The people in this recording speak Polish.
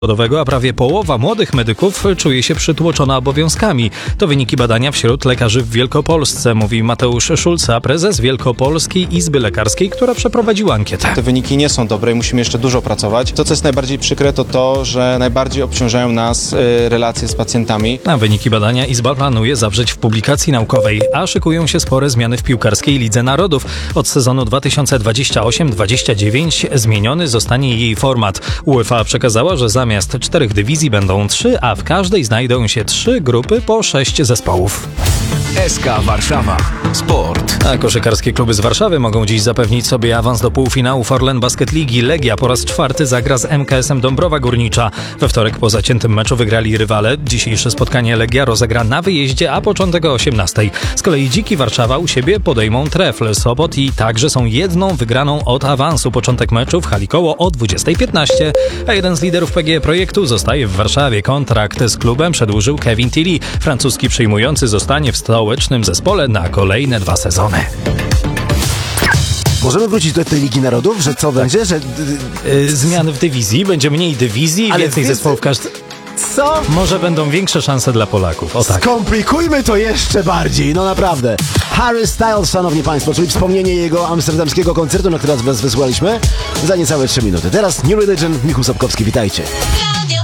a prawie połowa młodych medyków czuje się przytłoczona obowiązkami. To wyniki badania wśród lekarzy w Wielkopolsce, mówi Mateusz Szulca, prezes Wielkopolskiej Izby Lekarskiej, która przeprowadziła ankietę. Te wyniki nie są dobre i musimy jeszcze dużo pracować. To, co jest najbardziej przykre, to to, że najbardziej obciążają nas relacje z pacjentami. A wyniki badania Izba planuje zawrzeć w publikacji naukowej, a szykują się spore zmiany w piłkarskiej Lidze Narodów. Od sezonu 2028-29 zmieniony zostanie jej format. UEFA przekazała, że zamiast 4 dywizji będą 3, a w każdej znajdą się 3 grupy po 6 zespołów. SK Warszawa. Sport. A koszykarskie kluby z Warszawy mogą dziś zapewnić sobie awans do półfinałów Orlen Basket Ligi. Legia po raz 4 zagra z MKS-em Dąbrowa Górnicza. We wtorek po zaciętym meczu wygrali rywale. Dzisiejsze spotkanie Legia rozegra na wyjeździe, a początek o 18:00. Z kolei Dziki Warszawa u siebie podejmą Trefl Sopot i także są jedną wygraną od awansu. Początek meczu w hali Koło o 20:15. A jeden z liderów PGE Projektu zostaje w Warszawie. Kontrakt z klubem przedłużył Kevin Tilly. Francuski przyjmujący zostanie w stołecznym zespole na kolejne 2 sezony. Możemy wrócić do tej Ligi Narodów, że co będzie? Że Zmiany w dywizji, będzie mniej dywizji, Ale więcej wy- zespołów co? Może będą większe szanse dla Polaków. O tak. Skomplikujmy to jeszcze bardziej, no naprawdę. Harry Styles, szanowni państwo, czyli wspomnienie jego amsterdamskiego koncertu, na który was wysłaliśmy za niecałe 3 minuty. Teraz New Religion, Michał Sapkowski, witajcie.